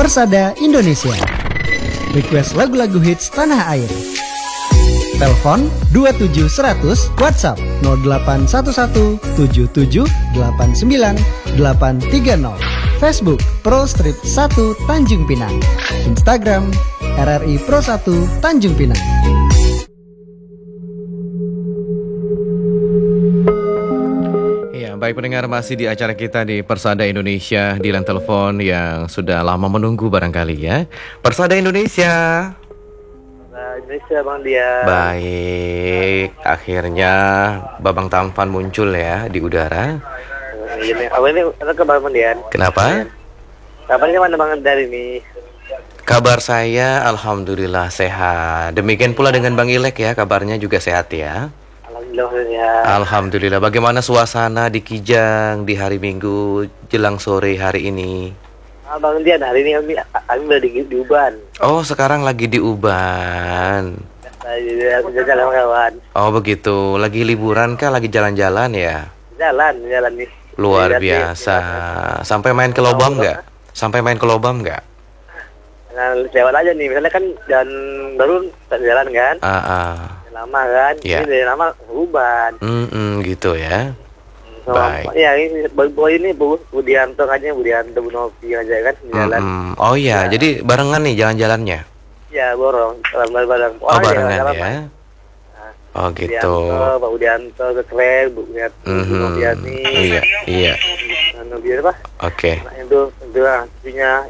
Persada Indonesia. Request lagu-lagu hits tanah air. Telepon 27100, WhatsApp 0811 77 89 830. Facebook Pro Strip 1 Tanjung Pinang. Instagram RRI Pro 1 Tanjung Pinang. Ya, baik pendengar, masih di acara kita di Persada Indonesia di line telepon yang sudah lama menunggu barangkali ya. Persada Indonesia. Indonesia Bang Dian. Baik, akhirnya Babang Tampan muncul ya di udara. Ini apa kabar Bang Dian? Kenapa? Kabarnya mana Bang Dian ini? Kabar saya alhamdulillah sehat. Demikian pula dengan Bang Ilek ya, kabarnya juga sehat ya. Alhamdulillah. Alhamdulillah. Bagaimana suasana di Kijang di hari Minggu jelang sore hari ini? Bang Dian, hari ini kami udah di Uban. Oh, sekarang lagi di Uban. Jalan kawan. Oh begitu, lagi liburan kah? Lagi jalan-jalan ya? Jalan nih. Luar biasa. Sampai main ke Lobam nggak? Sampai main ke Lobam nggak? Nah, lewat aja nih, misalnya kan jalan baru jalan kan? Lama kan? Ya. Ini dari lama Uban. Gitu ya. So, Baik. Ya ini boy ini Budianto aja, Budianto Bu Novi aja kan jalan. Oh iya, jadi barengan nih jalan-jalannya. Ya borong, bareng. Oh barengan ya. Oh gitu. Pak Budianto ke Keren, Bu Noviani. Iya. Noviani apa? Oke. Nah, itu artinya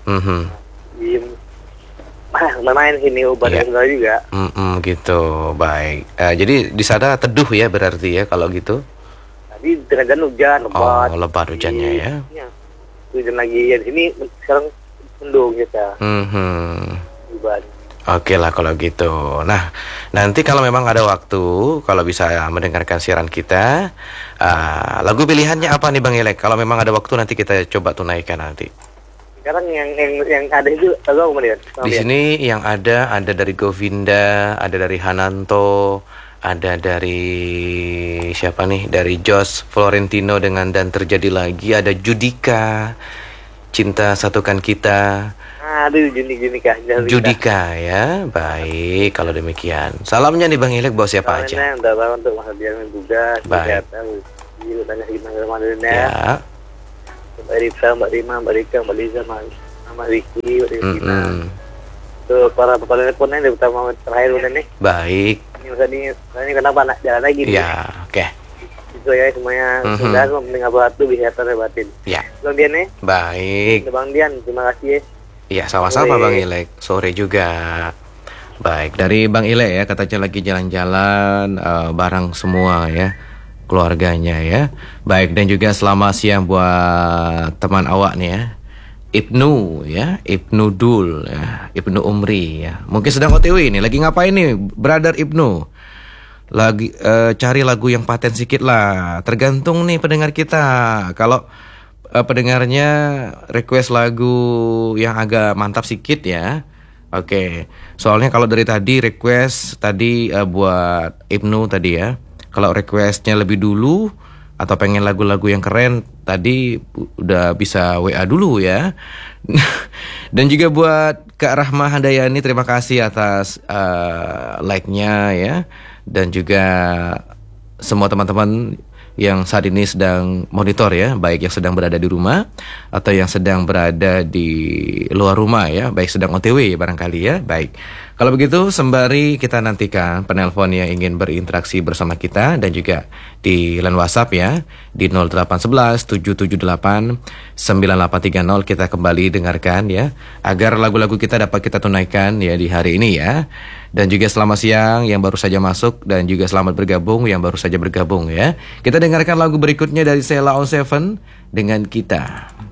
main sini Uban juga. Gitu. Baik. Jadi di sana teduh ya berarti ya kalau gitu. Tadi dengan hujan lebat. Oh, lebat hujannya ya. Hujan lagi ya di sini sekarang mendung kita. Uban. Oke lah kalau gitu. Nah, nanti kalau memang ada waktu, kalau bisa mendengarkan siaran kita, lagu pilihannya apa nih Bang Ilek? Kalau memang ada waktu nanti kita coba tunaikan nanti. Sekarang yang ada itu lagu apa nih? Di sini yang ada dari Govinda, ada dari Hananto, ada dari siapa nih? Dari Jos Florentino dengan Dan Terjadi Lagi, ada Judika, Cinta Satukan Kita. Aduh, Judika ya. Baik, kalau demikian. Salamnya nih Bang Ilek bawa siapa aja? Untuk Mas Dian juga. Baik. Tanya gimana Ramadannya. Ya. Mbak Rita, Mbak Rima, Mbak Rika, Mbak Liza, Mas Riki, Mbak Rina. Tuh para teleponnya dari utama terakhir udah nih. Baik. Ini kenapa nak jalan lagi nih? Ya, oke. Itu ya semuanya sudah penting apa tuh bisa terbatin. Ya. Bang Dian nih. Baik. Bang Dian, terima kasih ya. Iya, sama-sama Bang Ilek. Sore juga. Baik, dari Bang Ilek ya, katanya lagi jalan-jalan bareng semua ya, keluarganya ya. Baik, dan juga selamat siang buat teman awak nih ya. Ibnu ya, Ibnu Dul ya, Ibnu Umri ya. Mungkin sedang OTW nih, lagi ngapain nih, Brother Ibnu? Lagi cari lagu yang paten sedikit lah. Tergantung nih pendengar kita. Kalau pendengarnya request lagu yang agak mantap sedikit ya. Oke. Soalnya kalau dari tadi request tadi buat Ibnu tadi ya. Kalau requestnya lebih dulu atau pengen lagu-lagu yang keren tadi udah bisa WA dulu ya. Dan juga buat Kak Rahma Handayani, terima kasih atas like-nya ya. Dan juga semua teman-teman yang saat ini sedang monitor ya, baik yang sedang berada di rumah atau yang sedang berada di luar rumah ya, baik sedang OTW barangkali ya. Baik, kalau begitu sembari kita nantikan penelpon yang ingin berinteraksi bersama kita dan juga di line WhatsApp ya di 0811 778 9830 kita kembali dengarkan ya, agar lagu-lagu kita dapat kita tunaikan ya di hari ini ya. Dan juga selamat siang yang baru saja masuk dan juga selamat bergabung yang baru saja bergabung ya. Kita dengarkan lagu berikutnya dari Sheila on 7 dengan Kita.